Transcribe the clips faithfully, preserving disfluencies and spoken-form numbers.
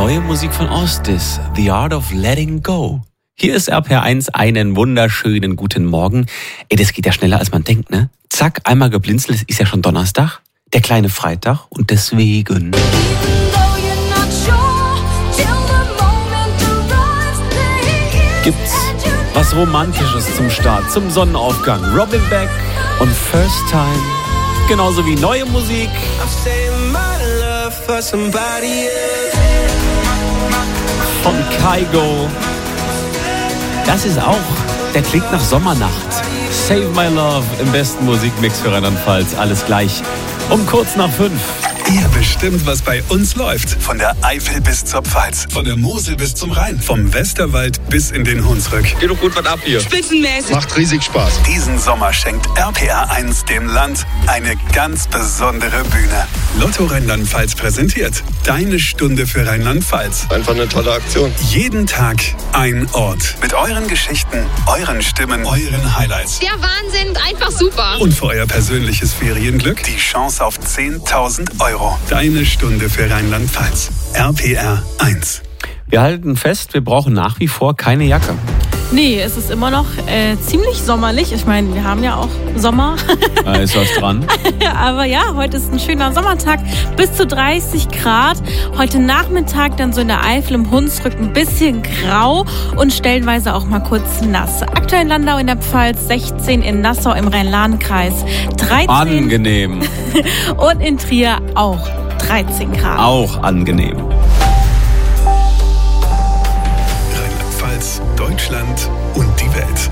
neue Musik von Ostis, The Art of Letting Go. Hier ist R P R eins, einen wunderschönen guten Morgen. Ey, das geht ja schneller, als man denkt, ne? Zack, einmal geblinzelt, es ist ja schon Donnerstag, der kleine Freitag und deswegen... Gibt's was Romantisches zum Start, zum Sonnenaufgang. Robin Beck und First Time, genauso wie neue Musik von Kygo. Das ist auch, der klingt nach Sommernacht. Save My Love im besten Musikmix für Rheinland-Pfalz. Alles gleich um kurz nach fünf. Ihr bestimmt, was bei uns läuft. Von der Eifel bis zur Pfalz. Von der Mosel bis zum Rhein. Vom Westerwald bis in den Hunsrück. Geht doch gut was ab hier. Spitzenmäßig. Macht riesig Spaß. Diesen Sommer schenkt R P R eins dem Land eine ganz besondere Bühne. Lotto Rheinland-Pfalz präsentiert Deine Stunde für Rheinland-Pfalz. Einfach eine tolle Aktion. Jeden Tag ein Ort. Mit euren Geschichten, euren Stimmen, euren Highlights. Der Wahnsinn, einfach super. Und für euer persönliches Ferienglück die Chance auf zehntausend Euro. Deine Stunde für Rheinland-Pfalz. R P R eins. Wir halten fest, wir brauchen nach wie vor keine Jacke. Nee, es ist immer noch äh, ziemlich sommerlich. Ich meine, wir haben ja auch Sommer. Da ist was dran. Aber ja, heute ist ein schöner Sommertag. Bis zu dreißig Grad. Heute Nachmittag dann so in der Eifel im Hunsrück ein bisschen grau und stellenweise auch mal kurz nass. Aktuell in Landau in der Pfalz sechzehn, in Nassau im Rhein-Lahn-Kreis dreizehn. Angenehm. Und in Trier auch dreizehn Grad. Auch angenehm. Deutschland und die Welt.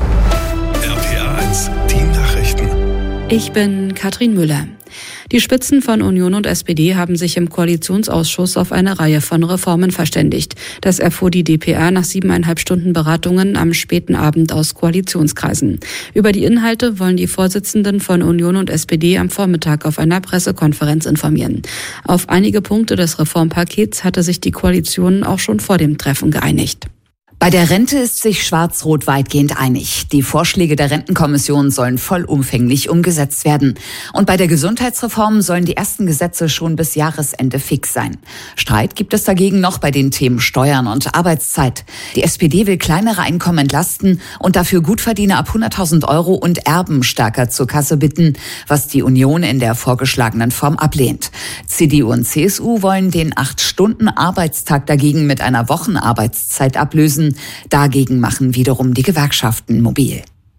R P R eins, die Nachrichten. Ich bin Katrin Müller. Die Spitzen von Union und S P D haben sich im Koalitionsausschuss auf eine Reihe von Reformen verständigt. Das erfuhr die d p r nach siebeneinhalb Stunden Beratungen am späten Abend aus Koalitionskreisen. Über die Inhalte wollen die Vorsitzenden von Union und S P D am Vormittag auf einer Pressekonferenz informieren. Auf einige Punkte des Reformpakets hatte sich die Koalition auch schon vor dem Treffen geeinigt. Bei der Rente ist sich Schwarz-Rot weitgehend einig. Die Vorschläge der Rentenkommission sollen vollumfänglich umgesetzt werden. Und bei der Gesundheitsreform sollen die ersten Gesetze schon bis Jahresende fix sein. Streit gibt es dagegen noch bei den Themen Steuern und Arbeitszeit. Die S P D will kleinere Einkommen entlasten und dafür Gutverdiener ab hunderttausend Euro und Erben stärker zur Kasse bitten, was die Union in der vorgeschlagenen Form ablehnt. C D U und C S U wollen den acht-Stunden-Arbeitstag dagegen mit einer Wochenarbeitszeit ablösen. Dagegen machen wiederum die Gewerkschaften mobil.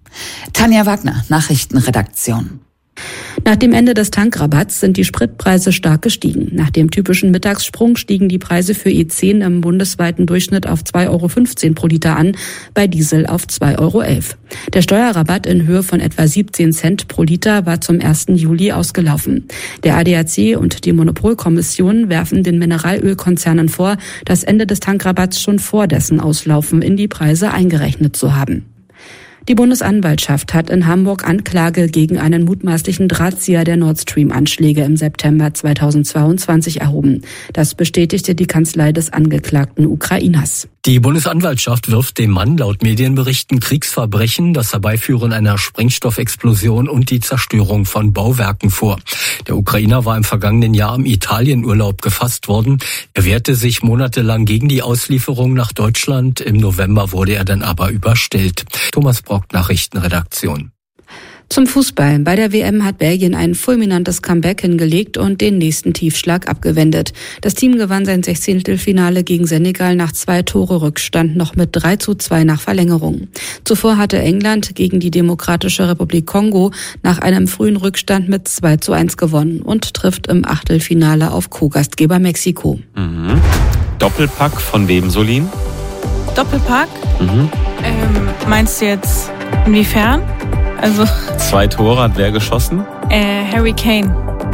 Tanja Wagner, Nachrichtenredaktion. Nach dem Ende des Tankrabatts sind die Spritpreise stark gestiegen. Nach dem typischen Mittagssprung stiegen die Preise für E zehn im bundesweiten Durchschnitt auf zwei Euro fünfzehn pro Liter an, bei Diesel auf zwei Euro elf. Der Steuerrabatt in Höhe von etwa siebzehn Cent pro Liter war zum ersten Juli ausgelaufen. Der A D A C und die Monopolkommission werfen den Mineralölkonzernen vor, das Ende des Tankrabatts schon vor dessen Auslaufen in die Preise eingerechnet zu haben. Die Bundesanwaltschaft hat in Hamburg Anklage gegen einen mutmaßlichen Drahtzieher der Nord Stream-Anschläge im September zweitausendzweiundzwanzig erhoben. Das bestätigte die Kanzlei des angeklagten Ukrainers. Die Bundesanwaltschaft wirft dem Mann laut Medienberichten Kriegsverbrechen, das Herbeiführen einer Sprengstoffexplosion und die Zerstörung von Bauwerken vor. Der Ukrainer war im vergangenen Jahr im Italienurlaub gefasst worden. Er wehrte sich monatelang gegen die Auslieferung nach Deutschland. Im November wurde er dann aber überstellt. Thomas Brock, Nachrichtenredaktion. Zum Fußball. Bei der W M hat Belgien ein fulminantes Comeback hingelegt und den nächsten Tiefschlag abgewendet. Das Team gewann sein Sechzehntelfinale gegen Senegal nach zwei Tore Rückstand noch mit drei zu zwei nach Verlängerung. Zuvor hatte England gegen die Demokratische Republik Kongo nach einem frühen Rückstand mit zwei zu eins gewonnen und trifft im Achtelfinale auf Co-Gastgeber Mexiko. Mhm. Doppelpack von wem, Solin? Doppelpack? Mhm. Ähm, meinst du jetzt inwiefern? Also Zwei Tore hat wer geschossen? äh, Harry Kane.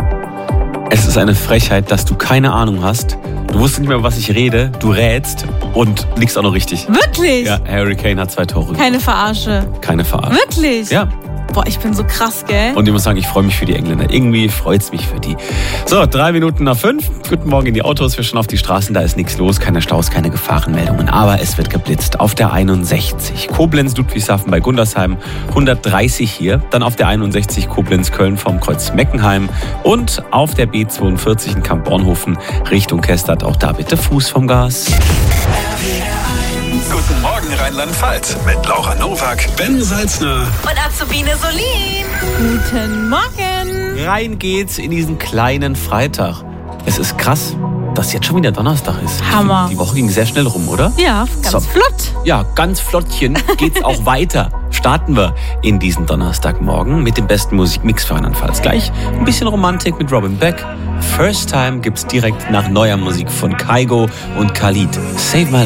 Es ist eine Frechheit, dass du keine Ahnung hast. Du wusstest nicht mehr, was ich rede. Du rätst und liegst auch noch richtig. Wirklich? Ja, Harry Kane hat zwei Tore. Keine Verarsche. Keine Verarsche. Wirklich? Ja. Boah, ich bin so krass, gell? Und ich muss sagen, ich freue mich für die Engländer. Irgendwie freut es mich für die. So, drei Minuten nach fünf. Guten Morgen in die Autos. Wir schauen auf die Straßen. Da ist nichts los. Keine Staus, keine Gefahrenmeldungen. Aber es wird geblitzt. Auf der einundsechzig. Koblenz, Ludwigshafen bei Gundersheim. hundertdreißig hier. Dann auf der einundsechzig Koblenz-Köln vom Kreuz Meckenheim. Und auf der B zweiundvierzig in Kamp-Bornhofen Richtung Kestert. Auch da bitte Fuß vom Gas. Guten Morgen Rheinland-Pfalz mit Laura Nowak, Ben Salzner Und Azubine Solin. Guten Morgen. Rein geht's in diesen kleinen Freitag. Es ist krass, dass jetzt schon wieder Donnerstag ist. Hammer. Die Woche ging sehr schnell rum, oder? Ja, ganz So. flott. Ja, ganz flottchen geht's auch weiter. Starten wir in diesen Donnerstagmorgen mit dem besten Musikmix für Rheinland-Pfalz. Gleich ein bisschen Romantik mit Robin Beck. First Time gibt's direkt nach neuer Musik von Kygo und Khalid. Save My